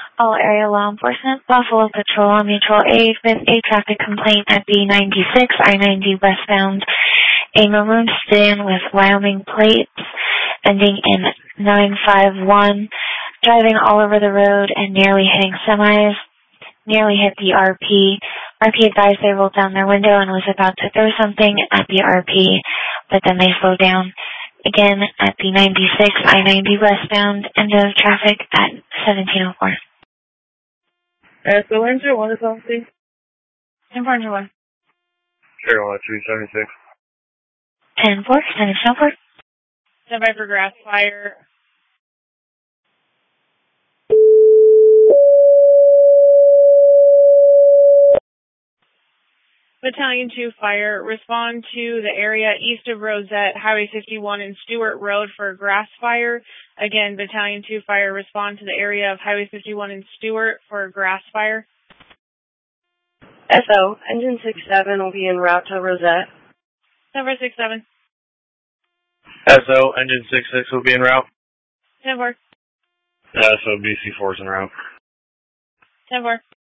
All area law enforcement, Buffalo Patrol on mutual aid with a traffic complaint at B96, I-90 westbound. A maroon sedan with Wyoming plates ending in 951, driving all over the road and nearly hitting semis, nearly hit the RP. RP advised they rolled down their window and was about to throw something at the RP, but then they slowed down. Again, at the 96, I-90 westbound, end of traffic at 1704. So enter 1 is something? 10-4, 376. 10-4, send it southward. Stand by for grass fire. Battalion 2 Fire, respond to the area east of Rosette, Highway 51 and Stewart Road for a grass fire. Again, Battalion 2 Fire, respond to the area of Highway 51 and Stewart for a grass fire. SO, Engine 67 will be en route to Rosette. Number 67. SO, Engine 66 will be en route. 10-4. SO, BC4 is en route. 10-4.